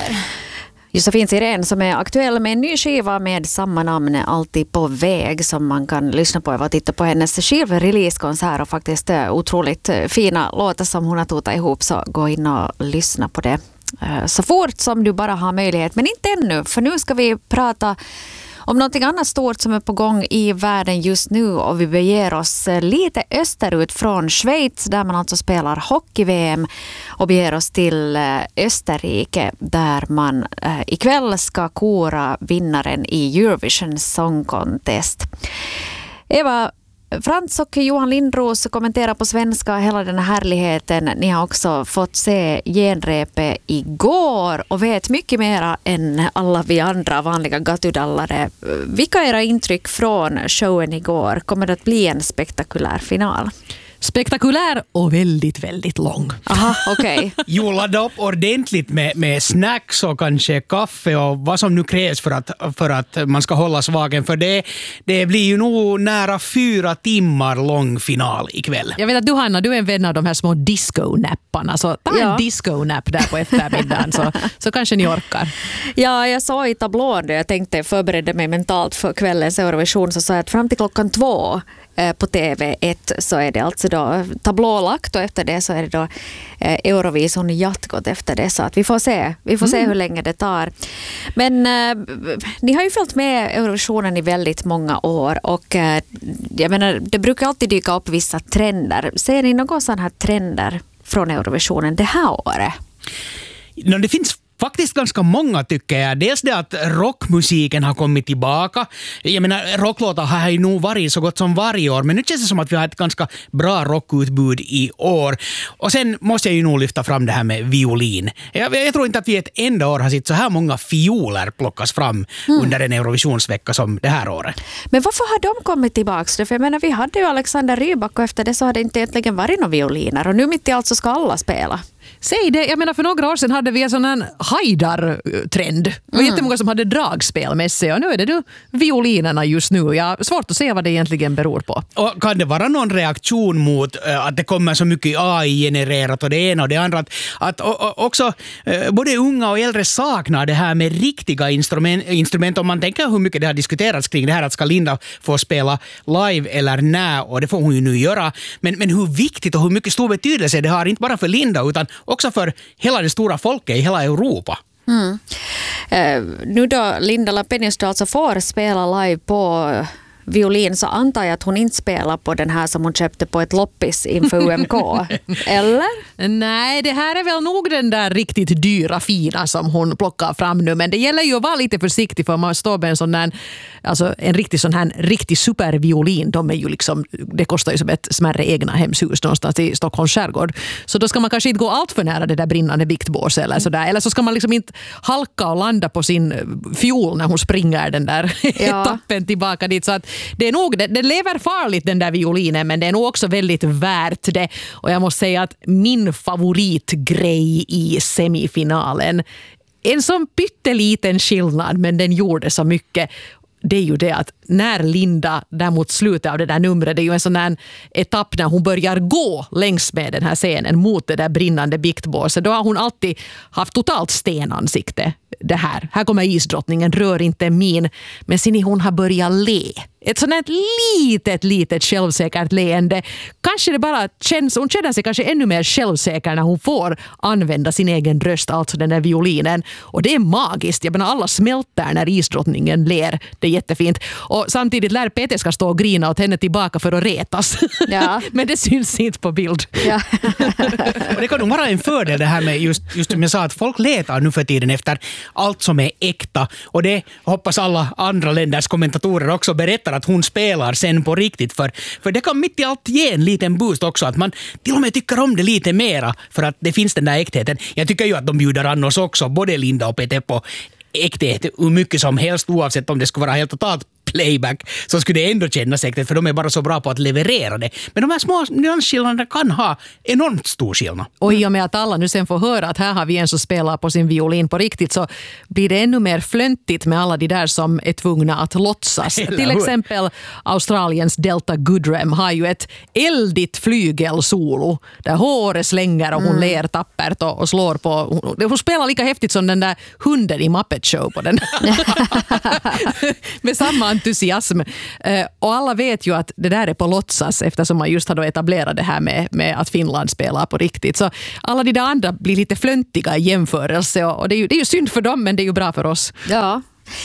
Josefin Sirén som är aktuell med en ny skiva med samma namn, alltid på väg, som man kan lyssna på och titta på hennes skivreleasekonsert och faktiskt otroligt fina låtar som hon har totat ihop, så gå in och lyssna på det så fort som du bara har möjlighet. Men inte ännu, för nu ska vi prata om någonting annat stort som är på gång i världen just nu, och vi beger oss lite österut från Schweiz där man alltså spelar hockey-VM, och beger oss till Österrike där man ikväll ska kora vinnaren i Eurovision Song Contest. Eva Frans och Johan Lindros kommenterar på svenska hela den här härligheten. Ni har också fått se genrepet igår och vet mycket mera än alla vi andra vanliga gatudallare. Vilka är era intryck från showen igår? Kommer det att bli en spektakulär final? Spektakulär och väldigt, väldigt lång. Aha, okej. Okay. Jo, ladda upp ordentligt med snacks och kanske kaffe och vad som nu krävs för att man ska hållas vaken. För det blir ju nog nära 4 timmar lång final ikväll. Jag vet att du, Hanna, du är en vän av de här små disco-napparna. Så ta en disco-napp där på eftermiddagen så kanske ni orkar. Ja, jag sa i tablån då jag tänkte förbereda mig mentalt för kvällens Eurovision, så sa jag att fram till 2:00 på TV1 så är det alltså då tablålagt, och efter det så är det då Eurovision Jatkot efter det, så att vi får se hur länge det tar. Men ni har ju följt med Eurovisionen i väldigt många år, och jag menar, det brukar alltid dyka upp vissa trender. Ser ni några sådana här trender från Eurovisionen det här året? Det finns faktiskt ganska många, tycker jag. Dels det att rockmusiken har kommit tillbaka. Jag menar, rocklåtar har ju nog varit så gott som varje år, men nu känns det som att vi har ett ganska bra rockutbud i år. Och sen måste jag ju nog lyfta fram det här med violin. Jag tror inte att vi ett enda år har sett så här många fioler plockas fram under en Eurovisionsvecka som det här året. Men varför har de kommit tillbaka? För jag menar, vi hade ju Alexander Rybak, och efter det så hade det inte egentligen varit några violiner, och nu mitt i allt så ska alla spela. Säg det, jag menar, för några år sedan hade vi en sån här Haidar-trend. Det var jättemånga som hade dragspel med sig, och nu är det violinerna just nu. Jag har svårt att se vad det egentligen beror på. Och kan det vara någon reaktion mot att det kommer så mycket AI-genererat och det ena och det andra? Att också både unga och äldre saknar det här med riktiga instrument. Om man tänker hur mycket det har diskuterats kring det här, att ska Linda få spela live eller nä, och det får hon ju nu göra. Men hur viktigt och hur mycket stor betydelse det har, inte bara för Linda utan också för hela det stora folket i hela Europa. Nu då Linda Lampenius alltså får spela live på violin, så antar jag att hon inte spelar på den här som hon köpte på ett loppis inför UMK. Eller? Nej, det här är väl nog den där riktigt dyra fina som hon plockar fram nu. Men det gäller ju att vara lite försiktig, för man står med en sån där, alltså en riktig superviolin. De är ju liksom, det kostar ju som ett smärre egna hemshus någonstans i Stockholms skärgård. Så då ska man kanske inte gå allt för nära det där brinnande biktbås eller sådär. Eller så ska man liksom inte halka och landa på sin fiol när hon springer den där etappen tillbaka dit. Så att det är nog, det lever farligt den där violinen, men det är nog också väldigt värt det. Och jag måste säga att min favoritgrej i semifinalen, en sån pytteliten skillnad, men den gjorde så mycket. Det är ju det att när Linda där mot slutet av det där numret, det är ju en sån här etapp när hon börjar gå längs med den här scenen mot det där brinnande biktbåset, då har hon alltid haft totalt stenansikte. Det här kommer isdrottningen, rör inte min. Men sen hon har börjat le. Ett sånt här litet självsäkert leende. Kanske det bara känns, hon känner sig kanske ännu mer självsäker när hon får använda sin egen röst, alltså den där violinen. Och det är magiskt. Jag menar, alla smälter när isdrottningen ler. Det är jättefint. Och samtidigt lär Peter ska stå och grina åt henne tillbaka för att retas. Ja. Men det syns inte på bild. Ja. Och det kan nog vara en fördel det här med just som jag sa, att folk letar nu för tiden efter allt som är äkta. Och det hoppas alla andra länders kommentatorer också berättar att hon spelar sen på riktigt. För det kan mitt i allt ge en liten boost också. Att man till och med tycker om det lite mera för att det finns den där äktheten. Jag tycker ju att de bjuder an oss också, både Linda och Peter, på äkthet hur mycket som helst, oavsett om det ska vara helt totalt playback så skulle det ändå kännas äkta, för de är bara så bra på att leverera det. Men de här små nyansskillnaderna kan ha enormt stor skillnad. Och i och med att alla nu sen får höra att här har vi en som spelar på sin violin på riktigt, så blir det ännu mer flöntigt med alla de där som är tvungna att låtsas. Till exempel Australiens Delta Goodrem har ju ett eldigt flygelsolo där håret slänger och hon ler tappert och slår på. Hon spelar lika häftigt som den där hunden i Muppet Show på den. Med samma entusiasm. Och alla vet ju att det där är på låtsas, eftersom man just har då etablerat det här med att Finland spelar på riktigt. Så alla de där andra blir lite flöntiga i jämförelse, och det är ju synd för dem, men det är ju bra för oss. Ja.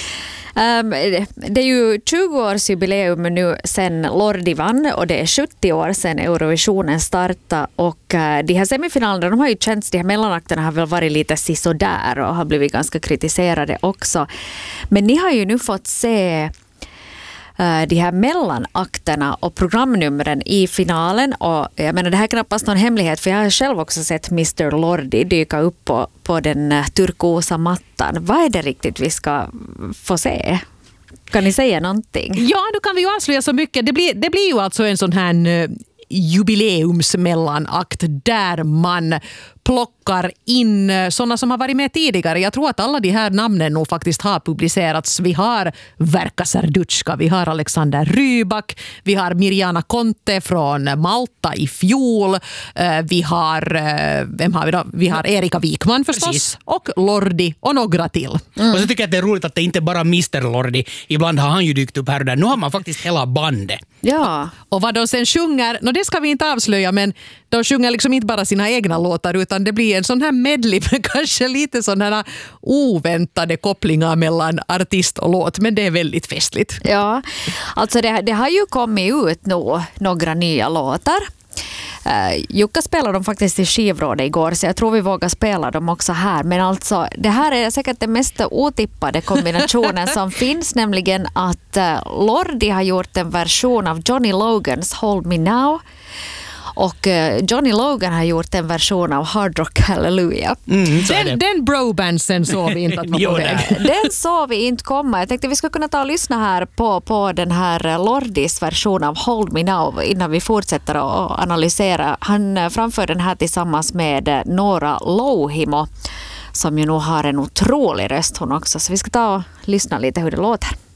Det är ju 20-årsjubileum nu sen Lordi vann, och det är 70 år sedan Eurovisionen startade, och de här semifinalerna, de har ju känts, de här mellanakterna har väl varit lite sisådär och har blivit ganska kritiserade också. Men ni har ju nu fått se de här mellanakterna och programnumren i finalen, och jag menar, det här är knappast någon hemlighet, för jag har själv också sett Mr. Lordi dyka upp på den turkosa mattan. Vad är det riktigt vi ska få se? Kan ni säga någonting? Ja, då kan vi ju avslöja så mycket. Det blir ju alltså en sån här jubileumsmellanakt där man plockar in sådana som har varit med tidigare. Jag tror att alla de här namnen nog faktiskt har publicerats. Vi har Verka Serduchka, vi har Alexander Rybak, vi har Mirjana Conte från Malta i fjol, vi har vi har Erika Wikman förstås. Precis. Och Lordi och några till. Och så tycker jag att det är roligt att det inte bara Mr. Lordi. Ibland har han ju dykt upp här och där. Nu har man faktiskt hela bandet. Ja. Och vad de sen sjunger, det ska vi inte avslöja, men de sjunger liksom inte bara sina egna låtar, utan det blir en sån här medley med kanske lite sådana oväntade kopplingar mellan artist och låt, men det är väldigt festligt. Ja, alltså det har ju kommit ut några nya låtar. Jukka spelade dem faktiskt i skivrådet igår, så jag tror vi vågar spela dem också här. Men alltså, det här är säkert den mest otippade kombinationen som finns, nämligen att Lordi har gjort en version av Johnny Logans Hold Me Now. Och Johnny Logan har gjort en version av Hard Rock Hallelujah. Den brobandsen såg vi inte att vara på väg. Den såg vi inte komma. Jag tänkte vi ska kunna ta och lyssna här på den här Lordis version av Hold Me Now innan vi fortsätter att analysera. Han framför den här tillsammans med Nora Louhimo, som ju nog har en otrolig röst hon också. Så vi ska ta och lyssna lite hur det låter.